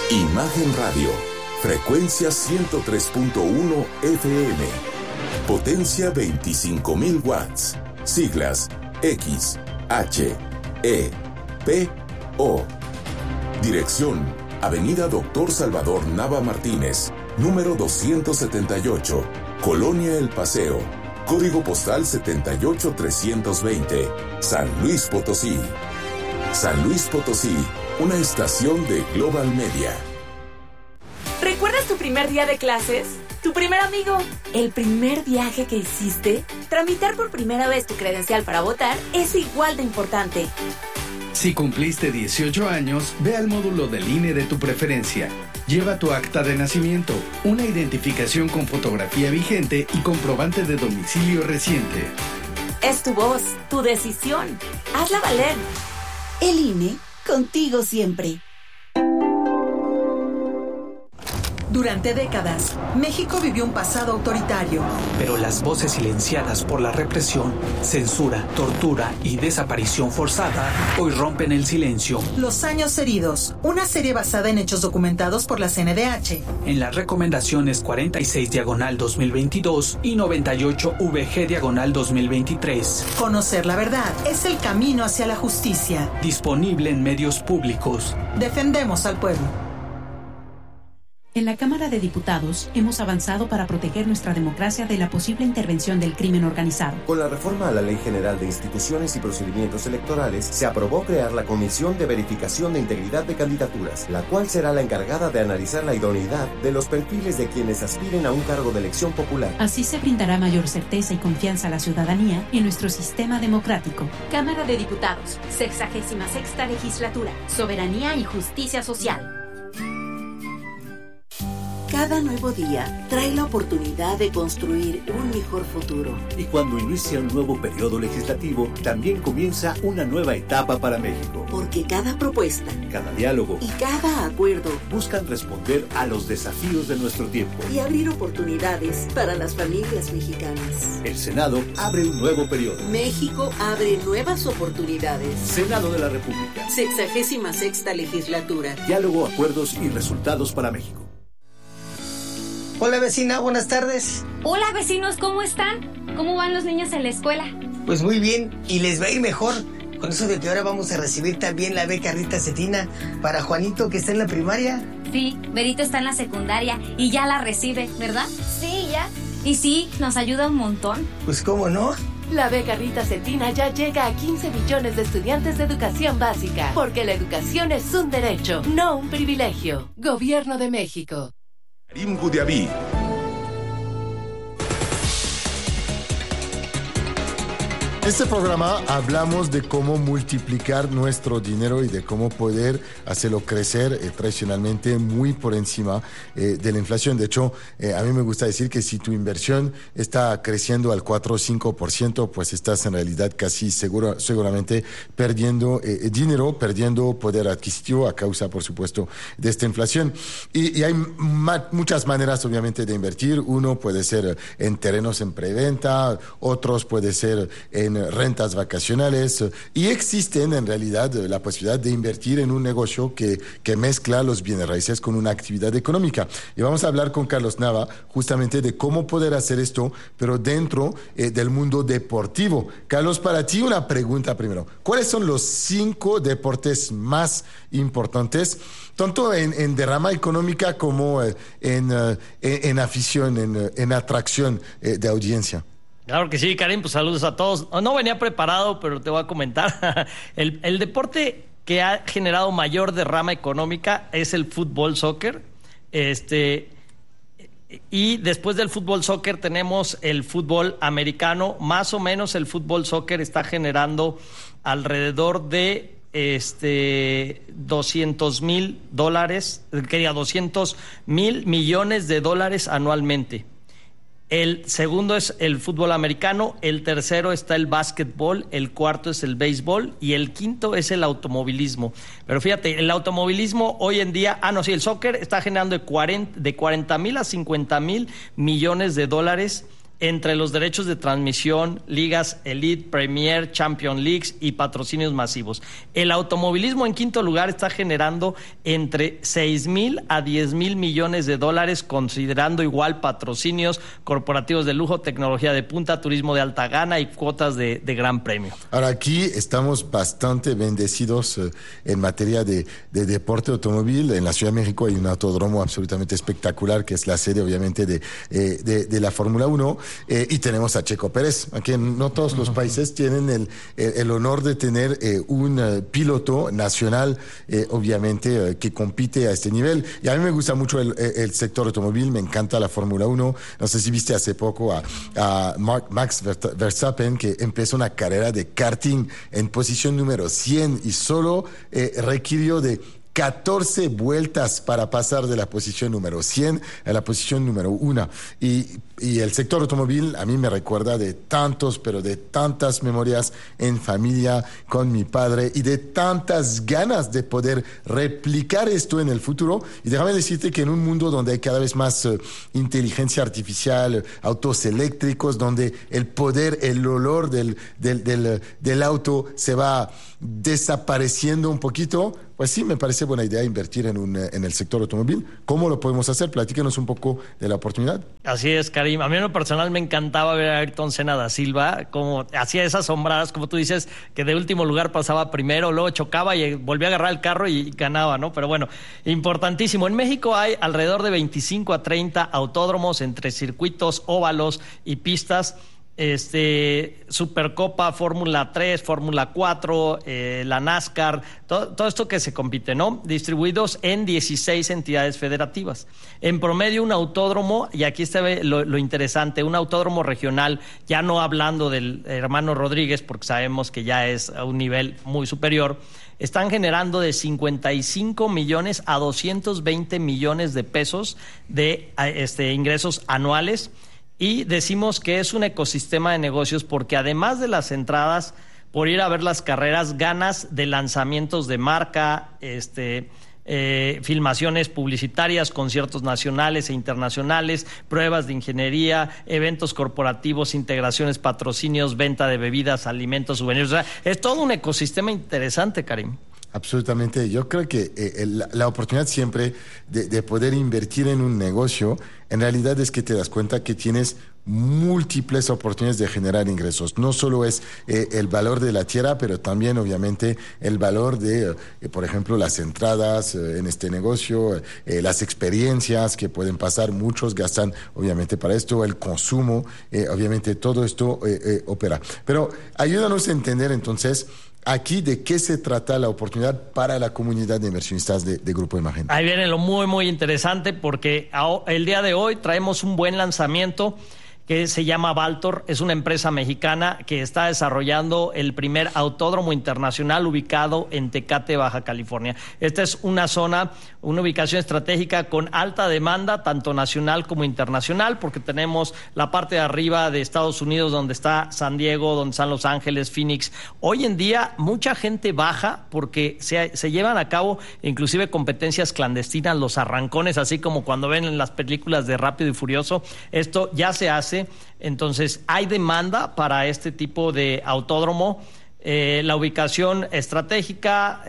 Imagen Radio, frecuencia 103.1 FM, potencia 25.000 watts, siglas X, H, E, P, O. Dirección, Avenida Dr. Salvador Nava Martínez, número 278, Colonia El Paseo, código postal 78320, San Luis Potosí. San Luis Potosí, una estación de Global Media. ¿Recuerdas tu primer día de clases? ¿Tu primer amigo? ¿El primer viaje que hiciste? Tramitar por primera vez tu credencial para votar es igual de importante. Si cumpliste 18 años, ve al módulo del INE de tu preferencia. Lleva tu acta de nacimiento, una identificación con fotografía vigente y comprobante de domicilio reciente. Es tu voz, tu decisión. Hazla valer. El INE, contigo siempre. Durante décadas, México vivió un pasado autoritario. Pero las voces silenciadas por la represión, censura, tortura y desaparición forzada hoy rompen el silencio. Los años heridos, una serie basada en hechos documentados por la CNDH. En las recomendaciones 46/2022 y 98/VG/2023. Conocer la verdad es el camino hacia la justicia. Disponible en medios públicos. Defendemos al pueblo. En la Cámara de Diputados hemos avanzado para proteger nuestra democracia de la posible intervención del crimen organizado. Con la reforma a la Ley General de Instituciones y Procedimientos Electorales, se aprobó crear la Comisión de Verificación de Integridad de Candidaturas, la cual será la encargada de analizar la idoneidad de los perfiles de quienes aspiren a un cargo de elección popular. Así se brindará mayor certeza y confianza a la ciudadanía en nuestro sistema democrático. Cámara de Diputados, 66ª Legislatura, Soberanía y Justicia Social. Cada nuevo día trae la oportunidad de construir un mejor futuro. Y cuando inicia un nuevo periodo legislativo, también comienza una nueva etapa para México. Porque cada propuesta, cada diálogo y cada acuerdo buscan responder a los desafíos de nuestro tiempo y abrir oportunidades para las familias mexicanas. El Senado abre un nuevo periodo. México abre nuevas oportunidades. Senado de la República. 66ª Legislatura. Diálogo, acuerdos y resultados para México. Hola vecina, buenas tardes. Hola vecinos, ¿cómo están? ¿Cómo van los niños en la escuela? Pues muy bien, y les va a ir mejor con eso de que ahora vamos a recibir también la beca Rita Cetina para Juanito, que está en la primaria. Sí, Berito está en la secundaria y ya la recibe, ¿verdad? Sí, ya. Y sí, nos ayuda un montón. Pues cómo no. La beca Rita Cetina ya llega a 15 millones de estudiantes de educación básica, porque la educación es un derecho, no un privilegio. Gobierno de México. Karim Gudiaví. Este programa hablamos de cómo multiplicar nuestro dinero y de cómo poder hacerlo crecer tradicionalmente muy por encima de la inflación. De hecho, a mí me gusta decir que si tu inversión está creciendo al 4 o 5%, pues estás en realidad casi seguramente perdiendo dinero, perdiendo poder adquisitivo a causa, por supuesto, de esta inflación. Y hay muchas maneras, obviamente, de invertir. Uno puede ser en terrenos en preventa, otros puede ser en rentas vacacionales, y existen en realidad la posibilidad de invertir en un negocio que mezcla los bienes raíces con una actividad económica. Y vamos a hablar con Carlos Nava justamente de cómo poder hacer esto, pero dentro del mundo deportivo. Carlos, para ti una pregunta primero. ¿Cuáles son los 5 deportes más importantes, tanto en derrama económica como en afición, en atracción de audiencia? Claro que sí, Karim, pues saludos a todos. No venía preparado, pero te voy a comentar. El deporte que ha generado mayor derrama económica es el fútbol soccer. Y después del fútbol soccer tenemos el fútbol americano. Más o menos el fútbol soccer está generando alrededor de $200 mil millones de dólares anualmente. El segundo es el fútbol americano, el tercero está el básquetbol, el cuarto es el béisbol y el quinto es el automovilismo. Pero fíjate, el automovilismo hoy en día, el soccer está generando de 40 mil a 50 mil millones de dólares entre los derechos de transmisión, ligas Elite, Premier, Champions Leagues y patrocinios masivos. El automovilismo en quinto lugar está generando entre 6,000 a 10,000 millones de dólares, considerando igual patrocinios corporativos de lujo, tecnología de punta, turismo de alta gana y cuotas de gran premio. Ahora, aquí estamos bastante bendecidos en materia de deporte automóvil. En la Ciudad de México hay un autódromo absolutamente espectacular, que es la sede, obviamente, de la Fórmula 1. Y tenemos a Checo Pérez, aquí no todos los países tienen el honor de tener un piloto nacional, obviamente, que compite a este nivel. Y a mí me gusta mucho el sector automóvil, me encanta la Fórmula 1. No sé si viste hace poco a Max Verstappen, que empezó una carrera de karting en posición número 100 y solo requirió de 14 vueltas para pasar de la posición número 100 a la posición número 1. Y el sector automóvil a mí me recuerda de tantas memorias en familia con mi padre y de tantas ganas de poder replicar esto en el futuro. Y déjame decirte que en un mundo donde hay cada vez más inteligencia artificial, autos eléctricos, donde el poder, el olor del auto se va desapareciendo un poquito, pues sí, me parece buena idea invertir en el sector automóvil. ¿Cómo lo podemos hacer? Platícanos un poco de la oportunidad. Así es, Karim. A mí en lo personal me encantaba ver a Ayrton Senna da Silva, como hacía esas sombradas, como tú dices, que de último lugar pasaba primero, luego chocaba y volvía a agarrar el carro y ganaba, ¿no? Pero bueno, importantísimo. En México hay alrededor de 25 a 30 autódromos entre circuitos, óvalos y pistas. Supercopa, Fórmula 3, Fórmula 4, la NASCAR, todo esto que se compite, ¿no? Distribuidos en 16 entidades federativas. En promedio, un autódromo, y aquí está lo interesante, un autódromo regional, ya no hablando del hermano Rodríguez, porque sabemos que ya es a un nivel muy superior, están generando de 55 millones a 220 millones de pesos de ingresos anuales. Y decimos que es un ecosistema de negocios porque además de las entradas, por ir a ver las carreras, ganas de lanzamientos de marca, filmaciones publicitarias, conciertos nacionales e internacionales, pruebas de ingeniería, eventos corporativos, integraciones, patrocinios, venta de bebidas, alimentos, souvenirs. O sea, es todo un ecosistema interesante, Karim. Absolutamente. Yo creo que la oportunidad siempre de poder invertir en un negocio, en realidad es que te das cuenta que tienes múltiples oportunidades de generar ingresos. No solo es el valor de la tierra, pero también obviamente el valor de, por ejemplo, las entradas en este negocio, las experiencias que pueden pasar. Muchos gastan obviamente para esto, el consumo, obviamente todo esto opera. Pero ayúdanos a entender entonces aquí de qué se trata la oportunidad para la comunidad de inversionistas de Grupo Imagen. Ahí viene lo muy, muy interesante porque el día de hoy traemos un buen lanzamiento que se llama Valtor. Es una empresa mexicana que está desarrollando el primer autódromo internacional ubicado en Tecate, Baja California. Esta es una zona, una ubicación estratégica con alta demanda, tanto nacional como internacional, porque tenemos la parte de arriba de Estados Unidos, donde está San Diego, donde están Los Ángeles, Phoenix. Hoy en día mucha gente baja porque se llevan a cabo inclusive competencias clandestinas, los arrancones, así como cuando ven en las películas de Rápido y Furioso. Esto ya se hace. Entonces hay demanda para este tipo de autódromo. La ubicación estratégica,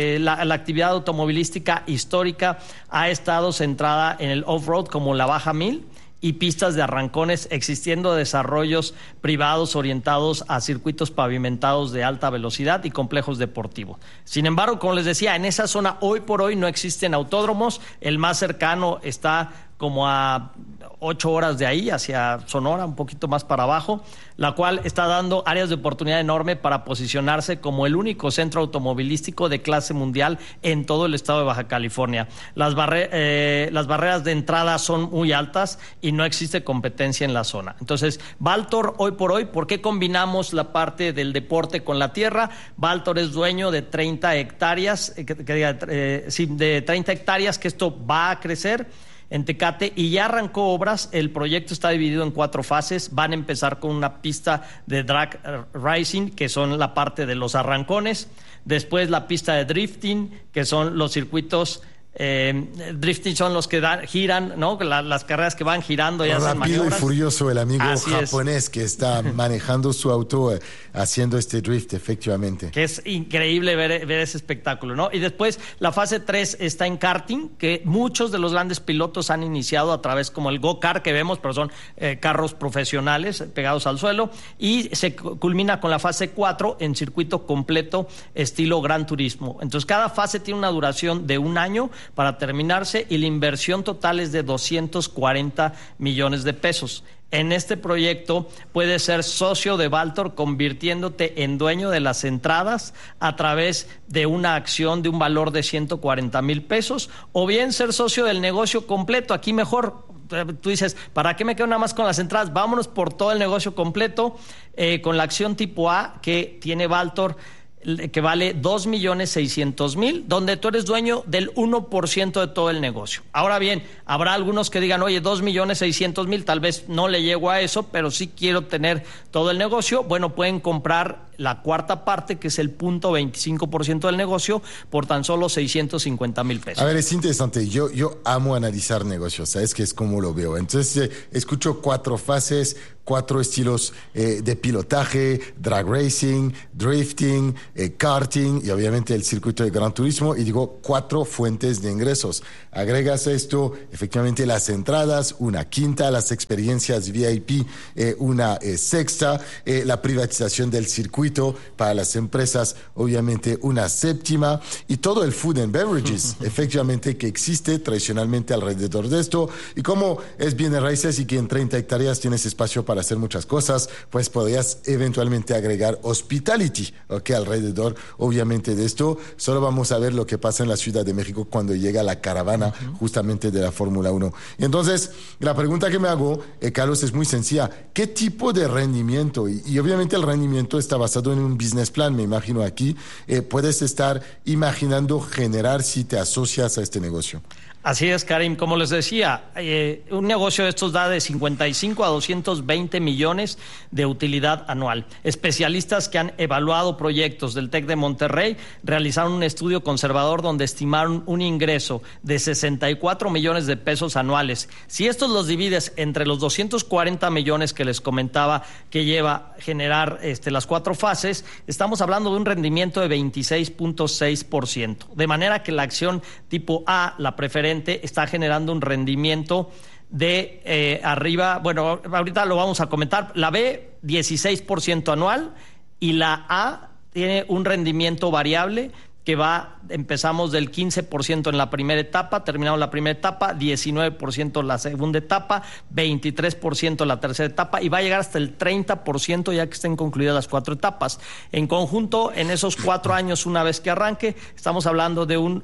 la actividad automovilística histórica ha estado centrada en el off-road como la Baja 1000 y pistas de arrancones, existiendo desarrollos privados orientados a circuitos pavimentados de alta velocidad y complejos deportivos. Sin embargo, como les decía, en esa zona hoy por hoy no existen autódromos. El más cercano está como a 8 horas de ahí, hacia Sonora, un poquito más para abajo, la cual está dando áreas de oportunidad enorme para posicionarse como el único centro automovilístico de clase mundial en todo el estado de Baja California. Las barreras de entrada son muy altas y no existe competencia en la zona. Entonces, Valtor, hoy por hoy, ¿por qué combinamos la parte del deporte con la tierra? Valtor es dueño de 30 hectáreas, de 30 hectáreas, que esto va a crecer en Tecate y ya arrancó obras. El proyecto está dividido en 4 fases. Van a empezar con una pista de drag racing, que son la parte de los arrancones. Después la pista de drifting, que son los circuitos drifting son los que giran, ¿no? Las carreras que van girando y hacen maniobras. Rápido y furioso, el amigo Así japonés que está manejando su auto haciendo este drift, efectivamente. Que es increíble ver ese espectáculo, ¿no? Y después la fase 3 está en karting, que muchos de los grandes pilotos han iniciado a través como el go-kart que vemos, pero son carros profesionales pegados al suelo, y se culmina con la fase 4 en circuito completo estilo Gran Turismo. Entonces cada fase tiene una duración de 1 año para terminarse y la inversión total es de 240 millones de pesos. En este proyecto puedes ser socio de Valtor convirtiéndote en dueño de las entradas a través de una acción de un valor de 140 mil pesos o bien ser socio del negocio completo. Aquí mejor, tú dices, ¿para qué me quedo nada más con las entradas? Vámonos por todo el negocio completo con la acción tipo A que tiene Valtor, que vale 2.600.000, donde tú eres dueño del 1% de todo el negocio. Ahora bien, habrá algunos que digan, oye, 2.600.000, tal vez no le llego a eso, pero sí quiero tener todo el negocio. Bueno, pueden comprar la cuarta parte, que es el 0.25% del negocio, por tan solo 650,000 pesos. A ver, es interesante. Yo amo analizar negocios, ¿sabes? Que es como lo veo. Entonces, escucho 4 fases, 4 estilos de pilotaje: drag racing, drifting, karting y obviamente el circuito de Gran Turismo, y digo 4 fuentes de ingresos. Agregas a esto efectivamente las entradas, una quinta, las experiencias VIP, una sexta, la privatización del circuito para las empresas, obviamente una séptima, y todo el food and beverages efectivamente que existe tradicionalmente alrededor de esto. Y como es bienes raíces y que en 30 hectáreas tienes espacio para hacer muchas cosas, pues podrías eventualmente agregar hospitality, ¿ok? Alrededor, obviamente, de esto. Solo vamos a ver lo que pasa en la Ciudad de México cuando llega la caravana justamente de la Fórmula 1. Y entonces, la pregunta que me hago, Carlos, es muy sencilla. ¿Qué tipo de rendimiento? Y obviamente el rendimiento está basado en un business plan, me imagino aquí. Puedes estar imaginando generar si te asocias a este negocio. Así es, Karim. Como les decía, un negocio de estos da de 55 a 220 millones de utilidad anual. Especialistas que han evaluado proyectos del TEC de Monterrey realizaron un estudio conservador donde estimaron un ingreso de 64 millones de pesos anuales. Si estos los divides entre los 240 millones que les comentaba que lleva generar las 4 fases, estamos hablando de un rendimiento de 26.6%. De manera que la acción tipo A, la preferente, está generando un rendimiento de arriba, bueno, ahorita lo vamos a comentar, la B 16% anual y la A tiene un rendimiento variable que empezamos del 15% en la primera etapa, terminamos la primera etapa, 19% la segunda etapa, 23% la tercera etapa y va a llegar hasta el 30% ya que estén concluidas las 4 etapas. En conjunto, en esos 4 años, una vez que arranque, estamos hablando de un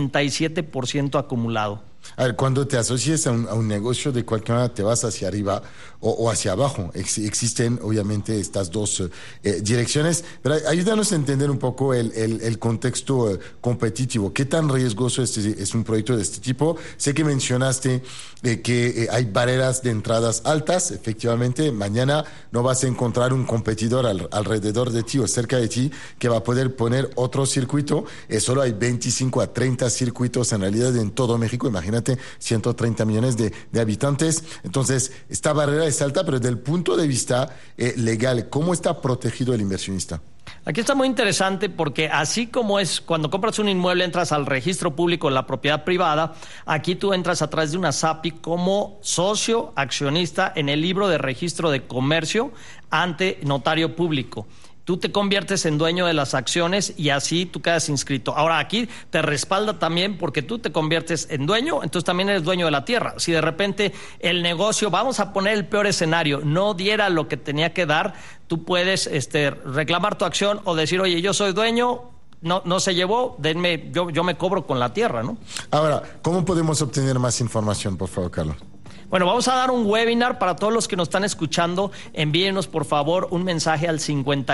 87% acumulado. A ver, cuando te asocies a un negocio, de cualquier manera te vas hacia arriba o hacia abajo. Existen obviamente estas dos direcciones, pero ayúdanos a entender un poco el contexto competitivo. ¿Qué tan riesgoso es un proyecto de este tipo? Sé que mencionaste que hay barreras de entradas altas. Efectivamente, mañana no vas a encontrar un competidor alrededor de ti o cerca de ti que va a poder poner otro circuito. Solo hay 25 a 30 circuitos en realidad en todo México. Imagínate, 130 millones de habitantes. Entonces, esta barrera es alta, pero desde el punto de vista legal, ¿cómo está protegido el inversionista? Aquí está muy interesante porque así como es cuando compras un inmueble, entras al registro público de la propiedad privada, aquí tú entras a través de una SAPI como socio accionista en el libro de registro de comercio ante notario público. Tú te conviertes en dueño de las acciones y así tú quedas inscrito. Ahora, aquí te respalda también porque tú te conviertes en dueño, entonces también eres dueño de la tierra. Si de repente el negocio, vamos a poner el peor escenario, no diera lo que tenía que dar, tú puedes reclamar tu acción o decir, oye, yo soy dueño, no se llevó, denme, yo me cobro con la tierra, ¿no? Ahora, ¿cómo podemos obtener más información, por favor, Carlos? Bueno, vamos a dar un webinar para todos los que nos están escuchando. Envíenos, por favor, un mensaje al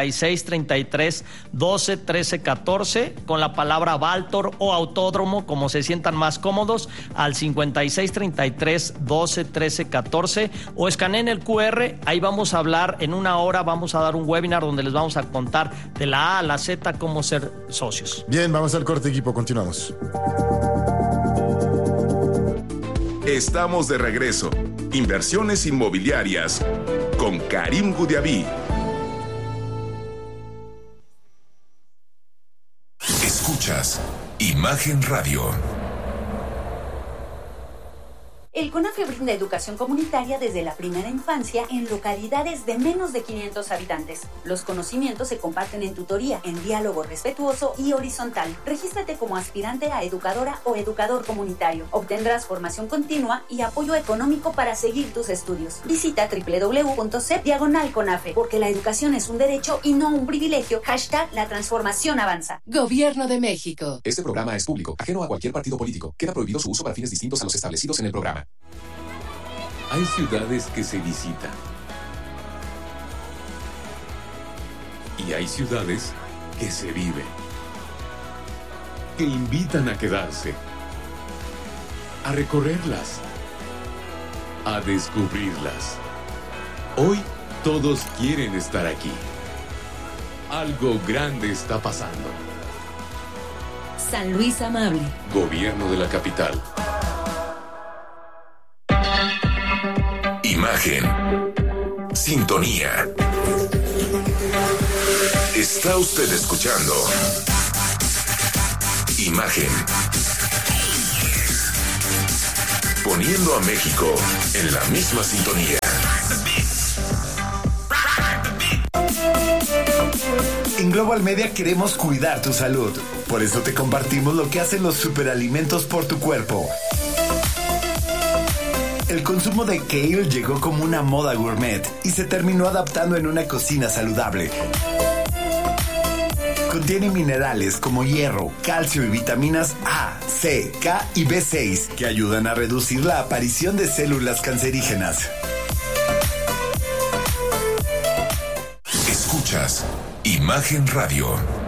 5633 12 13 14 con la palabra Valtor o Autódromo, como se sientan más cómodos, al 5633 12 13 14 o escaneen el QR. Ahí vamos a hablar en 1 hora, vamos a dar un webinar donde les vamos a contar de la A a la Z cómo ser socios. Bien, vamos al corte, equipo, continuamos. Estamos de regreso. Inversiones inmobiliarias con Karim Goudiaby. Escuchas Imagen Radio. El CONAFE brinda educación comunitaria desde la primera infancia en localidades de menos de 500 habitantes. Los conocimientos se comparten en tutoría, en diálogo respetuoso y horizontal. Regístrate como aspirante a educadora o educador comunitario. Obtendrás formación continua y apoyo económico para seguir tus estudios. Visita www.cep/CONAFE, porque la educación es un derecho y no un privilegio. #La transformación avanza. Gobierno de México. Este programa es público, ajeno a cualquier partido político. Queda prohibido su uso para fines distintos a los establecidos en el programa. Hay ciudades que se visitan. Y hay ciudades que se viven. Que invitan a quedarse. A recorrerlas. A descubrirlas. Hoy todos quieren estar aquí. Algo grande está pasando. San Luis Amable. Gobierno de la capital. Imagen. Sintonía. Está usted escuchando Imagen. Poniendo a México en la misma sintonía. En Global Media queremos cuidar tu salud. Por eso te compartimos lo que hacen los superalimentos por tu cuerpo. El consumo de kale llegó como una moda gourmet y se terminó adaptando en una cocina saludable. Contiene minerales como hierro, calcio y vitaminas A, C, K y B6 que ayudan a reducir la aparición de células cancerígenas. Escuchas Imagen Radio.